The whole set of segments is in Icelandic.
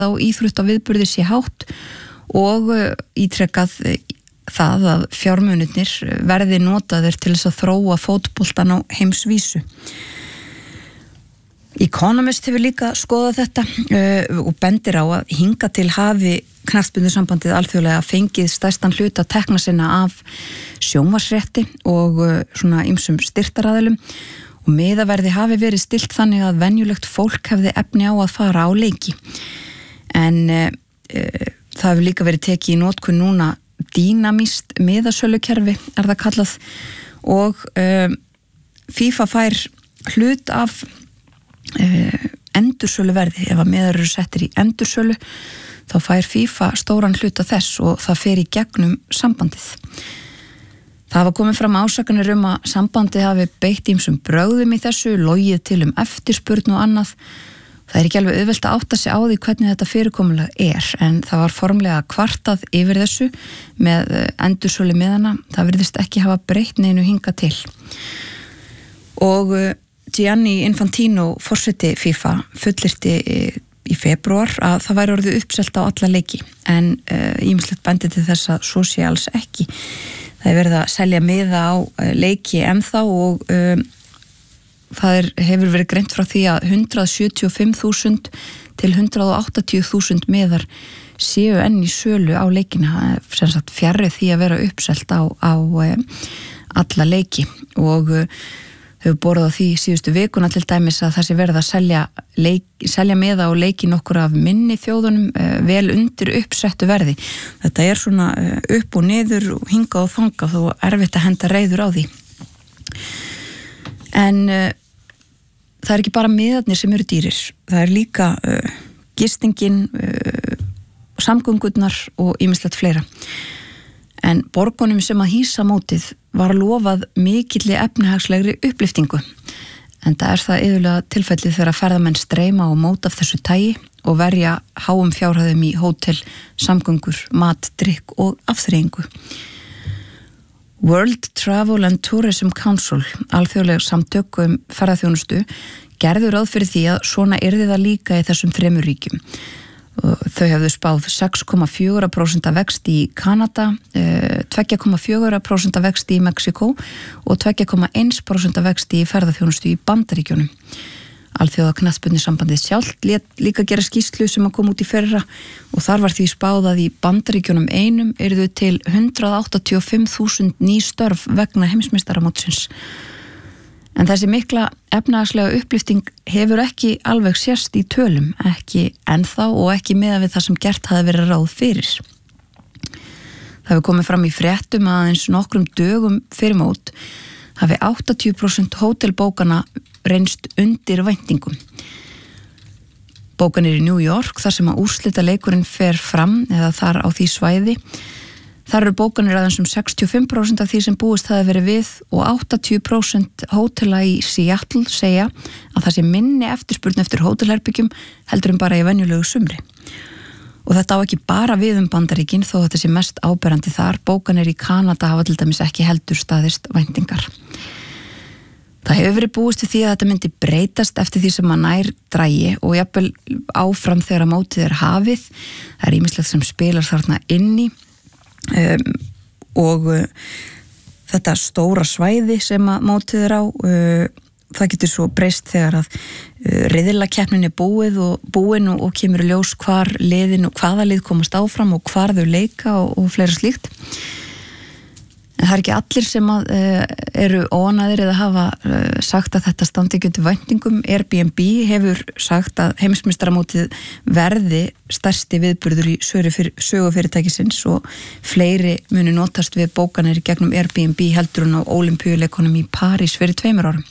á íþróttaviðburði sé hátt og ítrekkað það að fjármunirnir verði notaðir til þess að þróa fótboltan á heimsvísu. Economist hefur líka skoðað þetta og bendir á að hinga til hafi knattspyrnusambandið alþjóðlega fengið stærstan hluta tekna sinna af sjónvarpsrétti og svona ýmsum styrktaraðilum og miðaverði hafi verið stillt þannig að venjulegt fólk hefði efni á að fara á leiki. En það hefur líka verið tekið í notkun núna dýnamískt miðasölukerfi það kallað og FIFA fær hlut af endursölu verði. Ef að miðar eru settir í endursölu þá fær FIFA stóran hluta þess og það fer í gegnum sambandið. Það hafa komið fram ásakanir að sambandið hafi beitt ýmsum brögðum í þessu, logið til eftirspurn og annað. Það ekki alveg auðvelt að átta sig á því hvernig þetta fyrirkomulag en það var formlega kvartað yfir þessu með endursölu miðana. Það virðist ekki hafa breytt neinu hingað til. Og Gianni Infantino, forseti FIFA, fullyrti í febrúar að það væri orðið uppselt á alla leiki en ýmislegt bendi til þess að svo sé alls ekki. Það verið að selja miða á leiki ennþá og það hefur verið greint frá því að 175.000 til 180.000 miðar séu enn í sölu á leikina, sem sagt fjarri því að vera uppselt á alla leiki og hefur borðað á því síðustu vikuna til dæmis að það sé verið að selja miða og leiki nokkur af minni þjóðunum vel undir uppsettu verði. Þetta svona upp og niður og hingað og þangað og erfitt að henda reiður á því. En það ekki bara miðarnir sem eru dýrir. Það líka gistingin, samgöngurnar og ýmislegt fleira. En borgunum sem að hýsa mótið var lofað mikilli efnahagslegri upplyftingu. En það iðulega tilfellið þegar ferðamenn streyma og mót af þessu tagi og verja háum fjárhæðum í hótel, samgöngur, mat, drykk og afþreyingu. World Travel and Tourism Council, alþjóðleg samtök ferðaþjónustu, gerðu ráð fyrir því að svona yrði það líka í þessum 3 ríkjum. Þau hefðu spáð 6,4% vexti í Kanada, 2,4% vexti í Mexíkó og 2,1% vexti í ferðaþjónustu í Bandaríkjunum. Alþjóða knattspyrnusambandið sjálft lét líka gera skýrslu sem að koma út í fyrra og þar var því spáð að í Bandaríkjunum einum yrðu til 185.000 ný störf vegna heimsmeistaramótsins. En þessi mikla efnahagslega upplyfting hefur ekki alveg sést í tölum, ekki ennþá og ekki miðað við það sem gert hafi verið ráð fyrir. Það hefur komið fram í fréttum að eins nokkrum dögum fyrir mót hafi 80% hótelbókana reynst undir væntingum. Bókanir í New York, þar sem að úrslita leikurinn fer fram eða þar á því svæði, þar eru bókanir aðeins 65% af því sem búist hafi verið við og 80% hótela í Seattle segja að það sé minni eftirspurn eftir hótelherbyggjum heldur bara í venjulegu sumri. Og þetta á ekki bara við Bandaríkin þó þetta sé mest áberandi þar. Bókanir í Kanada hafa til dæmis ekki heldur staðist væntingar. Það hefur verið búist við því að þetta myndi breytast eftir því sem að nær drægi og jafnvel áfram þegar að mótið hafið. Það ýmislegt sem spilar þarna inni. Og þetta stóra svæði sem að mótið á það getur svo breyst þegar að riðlakeppnin búin og kemur ljós hvar liðin og hvaða lið komast áfram og hvar þau leika og fleira slíkt. En það ekki allir sem að eru óánægðir eða hafa sagt að þetta standi ekki undir væntingum. Airbnb hefur sagt að heimsmeistaramótið verði stærsti viðburður í sögu fyrirtækisins og fleiri muni notast við bókanir gegnum Airbnb heldur hún á Ólympíuleikunum í París fyrir 2 árum.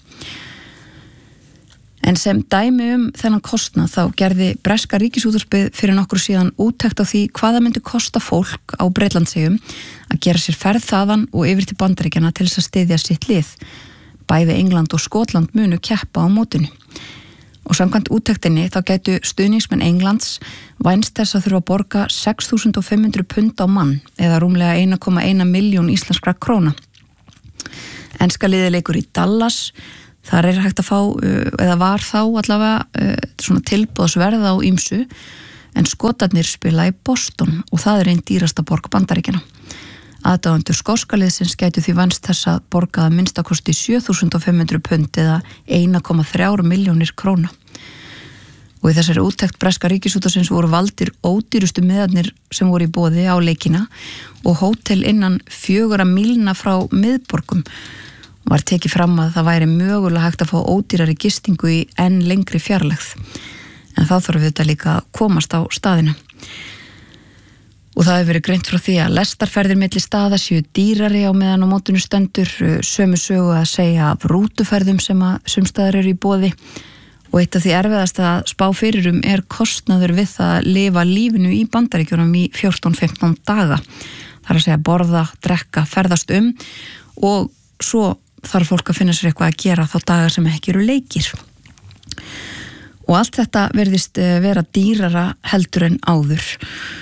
En sem dæmi þennan kostnað þá gerði breska ríkisútvarpið fyrir nokkru síðan úttekt á því hvaða myndi kosta fólk á Bretlandseyjum að gera sér ferð þaðan og yfir til Bandaríkjanna til þess að styðja sitt lið. Bæði England og Skotland munu keppa á mótinu. Og samkvæmt úttektinni þá gætu stuðningsmenn Englands vænst þess að þurfa að borga 6.500 pund á mann eða rúmlega 1,1 milljón íslenskra króna. Enska liðið leikur í Dallas. Þar hægt að fá, eða var þá allavega svona tilboðsverð á ýmsu en Skotarnir spila í Boston og það einn dýrasta borg Bandaríkjanna. Aðdáendur skoska liðsins gætu því vænst þess að borga að minnstakosti 7.500 pund eða 1,3 milljónir króna. Og í þessari úttekt breska ríkisútvarpsins voru valdir ódýrustu miðarnir sem voru í boði á leikina og hótel innan 4 mílna frá miðborgum. Var tekið fram að það væri mögulega hægt að fá ódýrari gistingu í enn lengri fjarlægð. En þá þarf þetta líka að komast á staðina. Og það hefur verið greint frá því að lestarferðir milli staða séu dýrari á meðan á mótinu stendur, sömu sögu að segja af rútuferðum sem að sumstaðar eru í boði og eitt af því erfiðast að spá fyrir er kostnaður við að lifa lífinu í Bandaríkjunum í 14-15 daga. Það er að segja borða, drekka, ferðast og svo þarf fólk að finna sér eitthvað að gera þá dagar sem ekki eru leikir. Og allt þetta verðist vera dýrara heldur en áður.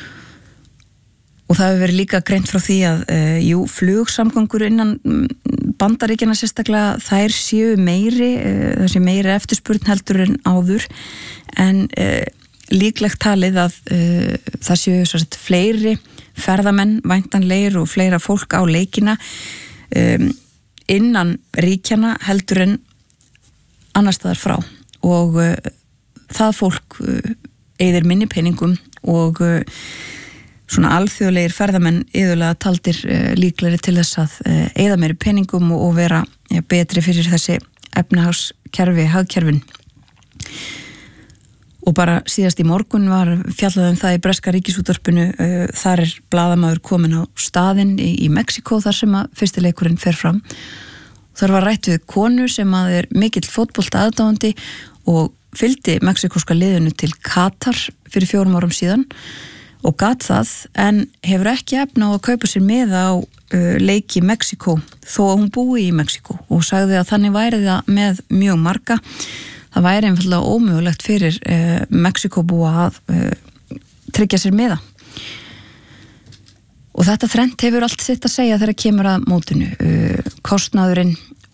Og það hefur verið líka greint frá því að flugsamgöngur innan Bandaríkjanna sérstaklega þær séu meiri, þessi meiri eftirspurn heldur en áður en líklegt talið að það séu fleiri ferðamenn væntanlegir og fleira fólk á leikina innan ríkjana heldur en annars staðar frá og það fólk eyðir minni peningum og svona alþjóðlegir ferðamenn iðulega taldir líklegri til þess að eyða meiri peningum og vera betri fyrir þessi efnahagskerfi, hagkerfin. Og bara síðast í morgun var fjallað það í breska ríkisútvarpinu, þar blaðamaður komin á staðinn í Mexíkó þar sem að fyrsti leikurinn fer fram. Þar var rætt við konu sem að mikill fótbolta aðdáandi og fylgdi mexíkóska liðinu til Katar fyrir 4 árum síðan og gat það en hefur ekki efna á að kaupa sér miða á leiki Mexíkó þó að hún búi í Mexíkó og sagði að þannig væri það með mjög marga. Það væri einfallega ómögulegt fyrir Mexíkó búa að tryggja sér miða. Og þetta þrennt hefur allt sitt að segja þegar kemur að mótinu, kostnaðurinn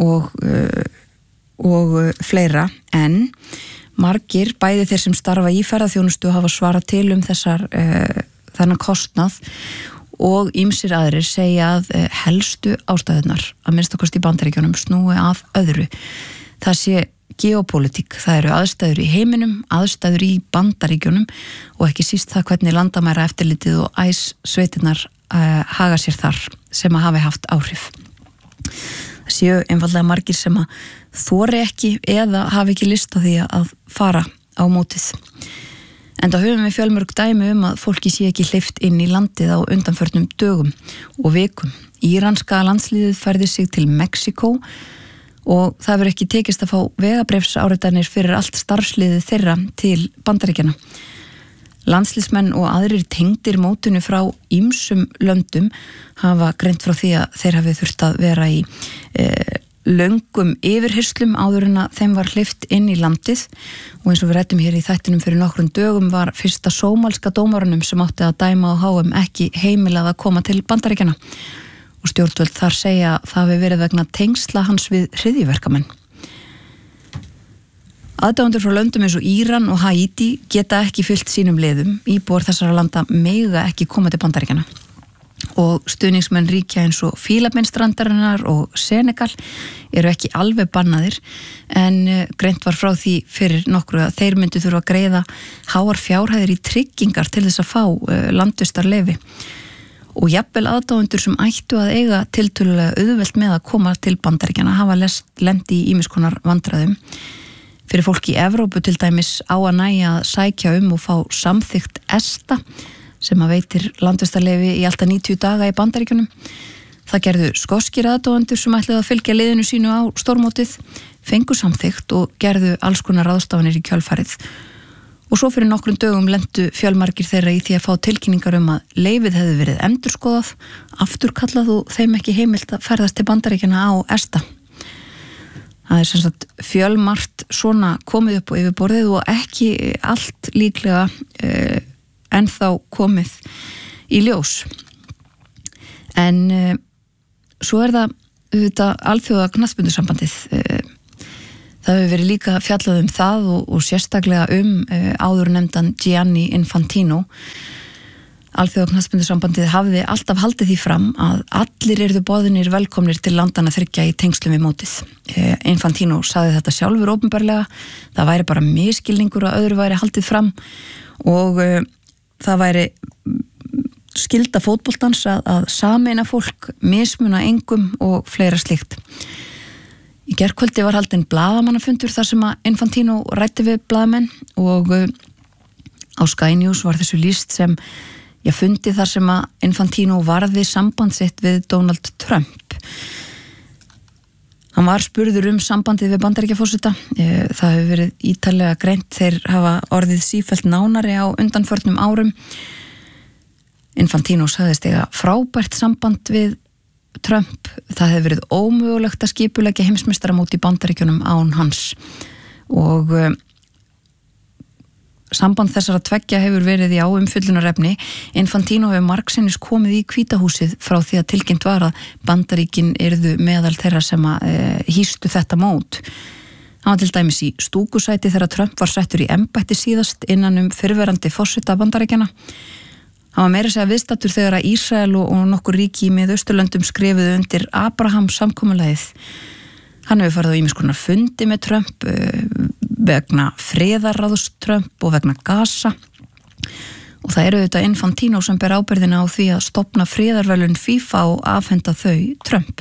og fleira en margir, bæði þeir sem starfa í ferðaþjónustu hafa svarað til þennan kostnað og ýmsir aðrir segja að helstu ástæðunar að minnstakosti í Bandaríkjunum snúi að öðru. Það sé geopólitík, það eru aðstæður í heiminum, aðstæður í Bandaríkjunum og ekki síst það hvernig landamæra eftirlitið og æssveitirnar haga sér þar sem að hafi haft áhrif. Það séu einfallega margir sem að þori ekki eða hafi ekki lyst á því að fara á mótið. Enda höfum við fjölmörg dæmi að fólki sé ekki hleypt inn í landið á undanförnum dögum og vikum. Íranska landsliðið færði sig til Mexíkó og það hefur ekki tekist að fá vegabréfsáritanir fyrir allt starfsliðið þeirra til Bandaríkjanna. Landsliðsmenn og aðrir tengdir mótinu frá ýmsum löndum hafa greint frá því að þeir hafi þurft að vera í löngum yfirhyrslum áður en að þeim var hleypt inn í landið og eins og við rættum hér í þættinum fyrir nokkrum dögum var fyrsta sómalska dómarunum sem átti að dæma á HM ekki heimilað að koma til Bandaríkjanna og stjórnvöld þar segja að það hafi verið vegna tengsla hans við hryðjuverkamenn. Aðdáendur frá löndum eins og Íran og Haítí geta ekki fylgt sínum leiðum, íbúar þessara landa mega ekki koma til Bandaríkjanna og stuðningsmenn ríkja eins og Fílabeinsstrandarinnar og Senegal eru ekki alveg bannaðir en greint var frá því fyrir nokkru að þeir myndu þurfa að greiða háar fjárhæðir í tryggingar til þess að fá landvistarleyfi og jafnvel aðdáendur sem ættu að eiga tiltölulega auðvelt með að koma til Bandaríkjanna hafa lent í ýmiss konar vandræðum. Fyrir fólk í Evrópu til dæmis á að nægja að sækja og fá samþykkt ESTA sem að veitir landvistarleyfi í alltaf 90 daga í Bandaríkjunum. Það gerðu skoskir aðdáendur sem ætluðu að fylgja liðinu sínu á stórmótið, fengu samþykkt og gerðu alls konar ráðstafanir í kjölfarið. Og svo fyrir nokkrum dögum lentu fjölmargir þeirra í því að fá tilkynningar að leyfið hefði verið endurskoðað, afturkallað og þeim ekki heimilt að ferðast til Bandaríkjanna á ESTA. Það sem sagt fjölmargt svona komið upp á yfirborðið og ekki allt líklega ennþá komið í ljós. En svo það auðvitað alþjóða knattspyrnusambandið. Það hefur verið líka fjallað það og sérstaklega áður nefndan Gianni Infantino. Alþjóðaknattspyrnusambandið hafði alltaf haldið því fram að allir yrðu boðnir velkomnir til landanna þriggja í tengslum við mótið. Infantino sagði þetta sjálfur opinberlega, það væri bara misskilningur að öðru væri haldið fram og það væri skylda fótboltans að sameina fólk, mismuna engum og fleira slíkt. Í gærkvöldi var haldinn blaðamannafundur þar sem að Infantino ræddi við blaðamenn og á Sky News var þessu lýst sem fundi þar sem að Infantino varði samband sitt við Donald Trump. Hann var spurður sambandið við Bandaríkjaforseta. Það hefur verið ítarlega greint, þeir hafa orðið sífellt nánari á undanförnum árum. Infantino sagðist eiga frábært samband við Trump. Það hefur verið ómögulegt að skipuleggja heimsmeistaramót í Bandaríkjunum án hans og samband þessara tveggja hefur verið í umfjöllunarefni. Infantino hefur margsinnis komið í Hvítahúsið frá því að tilkynnt var að Bandaríkin yrðu meðal þeirra sem hýstu þetta mót. Hann var til dæmis í stúkusæti þegar Trump var settur í embætti síðast innan fyrrverandi forseta Bandaríkjana. Hann var meira að segja viðstattur þegar að Ísrael og nokkur ríki í Miðausturlöndum skrifuðu undir Abraham samkomulagið. Hann hefur farið á ýmiss konar fundi með Trump vegna friðarráðs Trump og vegna Gaza og það eru auðvitað Infantino sem ber ábyrgðina á því að stofna friðarverðlaun FIFA og afhenda þau Trump.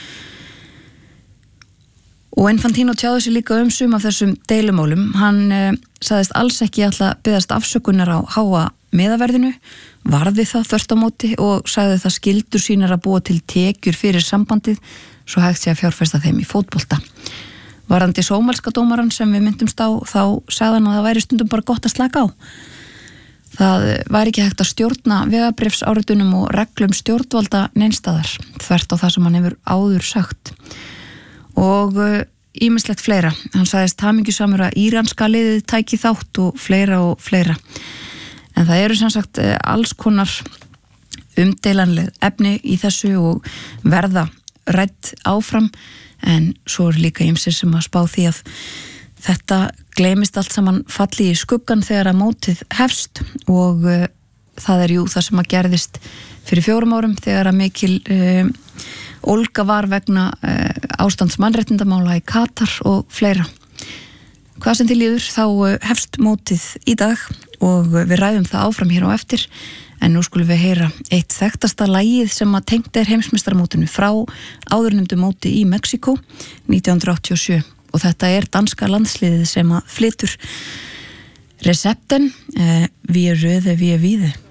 Og Infantino tjáði sig líka sum af þessum deilumálum. Hann sagðist alls ekki ætla að biðjast afsökunar á háa miðaverðinu, varði það þvert á móti og sagði það skyldur sínar að búa til tekjur fyrir sambandið svo hægt sé að fjárfesta þeim í fótbolta. Varðandi sómalska dómaran sem við myndumst á, þá sagði hann að það væri stundum bara gott að slaka á. Það væri ekki hægt að stjórna vegabréfsáritunum og reglum stjórnvalda neinstaðar, þvert á það sem hann hefur áður sagt. Og ýmislegt fleira. Hann sagðist hamingjusamur að íranska liðið tæki þátt og fleira og fleira. En það eru sem sagt alls konar umdeilanleg efni í þessu og verða rædd áfram, en svo líka ýmsir sem að spá því að þetta gleymist allt saman falli í skuggan þegar að mótið hefst og það það sem að gerðist fyrir 4 árum þegar að mikil ólga var vegna ástands mannréttindamála í Katar og fleira. Hvað sem til líður þá hefst mótið í dag og við ræðum það áfram hér á eftir. En nú skulum við heyra eitt þekktasta lagið sem að tengt heimsmeistaramótinu frá áðurnefndu móti í Mexíkó 1987 og þetta danska landsliðið sem að flytur Recepten, Vi røde, vi vide.